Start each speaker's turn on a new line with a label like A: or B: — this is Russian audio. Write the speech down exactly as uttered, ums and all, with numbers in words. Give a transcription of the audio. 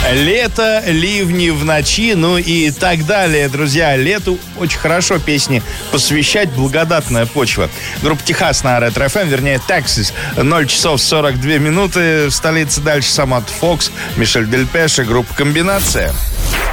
A: Лето, ливни в ночи, ну и так далее, друзья. Лету очень хорошо песни посвящать, благодатная почва. Группа Техас на Ретро эф эм, вернее, Texas. ноль часов сорок две минуты. В столице дальше Самат Фокс, Мишель Дель Пеше, группа Комбинация.